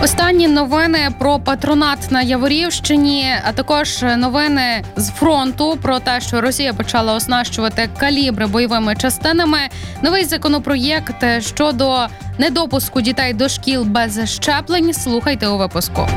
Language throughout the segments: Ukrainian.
Останні новини про патронат на Яворівщині, а також новини з фронту про те, що Росія почала оснащувати калібри бойовими частинами. Новий законопроєкт щодо недопуску дітей до шкіл без щеплень. Слухайте у випуску.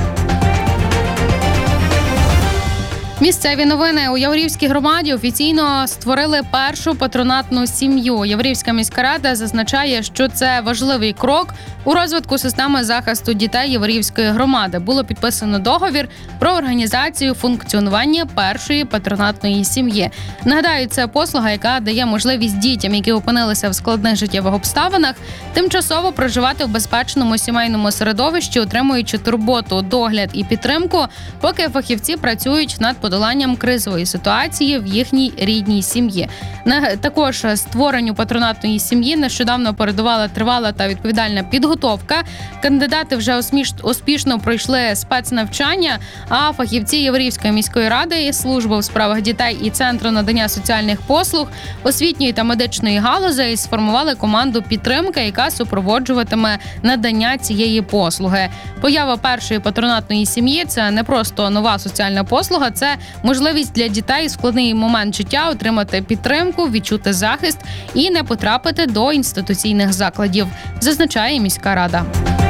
Місцеві новини. У Яворівській громаді офіційно створили першу патронатну сім'ю. Яворівська міська рада зазначає, що це важливий крок у розвитку системи захисту дітей Яворівської громади. Було підписано договір про організацію функціонування першої патронатної сім'ї. Нагадаю, це послуга, яка дає можливість дітям, які опинилися в складних життєвих обставинах, тимчасово проживати в безпечному сімейному середовищі, отримуючи турботу, догляд і підтримку, поки фахівці працюють над подоланням кризової ситуації в їхній рідній сім'ї. Також створенню патронатної сім'ї нещодавно передувала тривала та відповідальна підготовка. Кандидати вже успішно пройшли спецнавчання, а фахівці Яворівської міської ради, служби у справах дітей і Центру надання соціальних послуг, освітньої та медичної галузей сформували команду підтримки, яка супроводжуватиме надання цієї послуги. Поява першої патронатної сім'ї – це не просто нова соціальна послуга, це можливість для дітей у складний момент життя отримати підтримку, відчути захист і не потрапити до інституційних закладів, зазначає міська рада.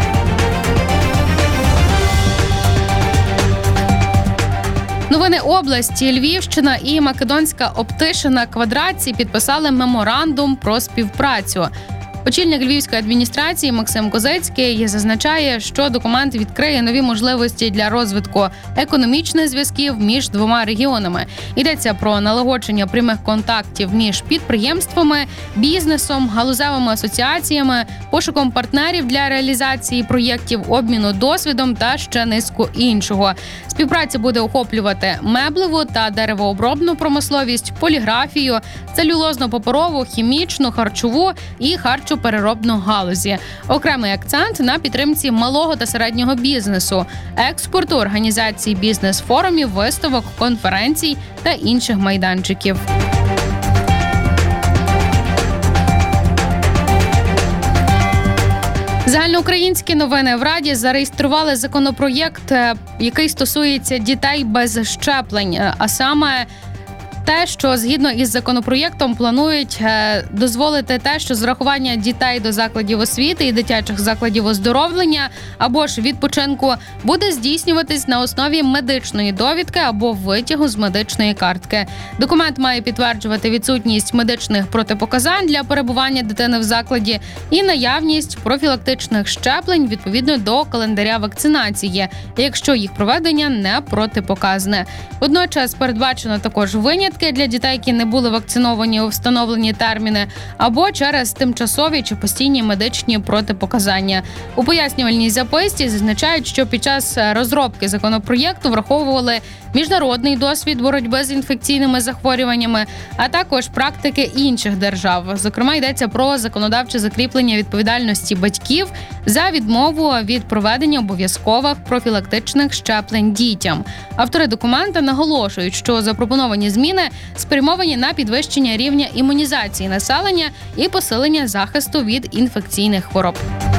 Новини області. Львівщина і Македонська Оптишина Квадратці підписали меморандум про співпрацю. Очільник Львівської адміністрації Максим Козицький зазначає, що документ відкриє нові можливості для розвитку економічних зв'язків між двома регіонами. Йдеться про налагодження прямих контактів між підприємствами, бізнесом, галузевими асоціаціями, пошуком партнерів для реалізації проєктів, обміну досвідом та ще низку іншого. Співпраця буде охоплювати меблеву та деревообробну промисловість, поліграфію, целюлозно-паперову, хімічну, харчову і харчопереробну галузі. Окремий акцент на підтримці малого та середнього бізнесу, експорту, організації бізнес-форумів, виставок, конференцій та інших майданчиків. Загальноукраїнські новини. В Раді зареєстрували законопроєкт, який стосується дітей без щеплень, а саме те, що згідно із законопроєктом планують дозволити те, що зрахування дітей до закладів освіти і дитячих закладів оздоровлення або ж відпочинку буде здійснюватись на основі медичної довідки або витягу з медичної картки. Документ має підтверджувати відсутність медичних протипоказань для перебування дитини в закладі і наявність профілактичних щеплень відповідно до календаря вакцинації, якщо їх проведення не протипоказане. Водночас передбачено також винятки для дітей, які не були вакциновані у встановлені терміни, або через тимчасові чи постійні медичні протипоказання. У пояснювальній записці зазначають, що під час розробки законопроєкту враховували міжнародний досвід боротьби з інфекційними захворюваннями, а також практики інших держав. Зокрема, йдеться про законодавче закріплення відповідальності батьків за відмову від проведення обов'язкових профілактичних щеплень дітям. Автори документа наголошують, що запропоновані зміни спрямовані на підвищення рівня імунізації населення і посилення захисту від інфекційних хвороб.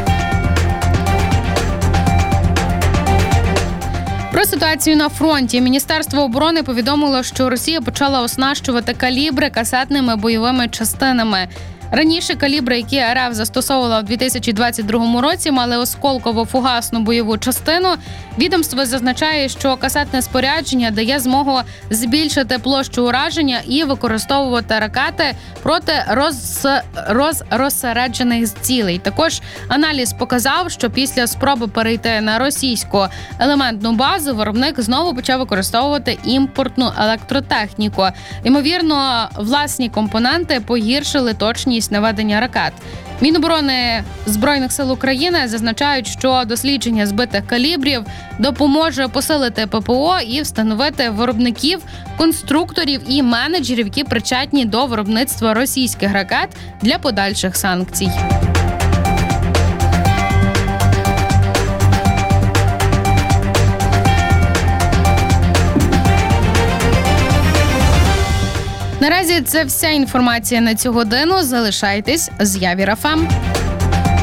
Про ситуацію на фронті. Міністерство оборони повідомило, що Росія почала оснащувати калібри касетними бойовими частинами. Раніше калібри, які РФ застосовувала у 2022 році, мали осколково-фугасну бойову частину. Відомство зазначає, що касетне спорядження дає змогу збільшити площу ураження і використовувати ракети проти розсереджених цілей. Також аналіз показав, що після спроби перейти на російську елементну базу виробник знову почав використовувати імпортну електротехніку. Ймовірно, власні компоненти погіршили точність наведення ракет. Міноборони Збройних сил України зазначають, що дослідження збитих калібрів допоможе посилити ППО і встановити виробників, конструкторів і менеджерів, які причетні до виробництва російських ракет для подальших санкцій. Наразі це вся інформація на цю годину. Залишайтесь з Явір ФМ.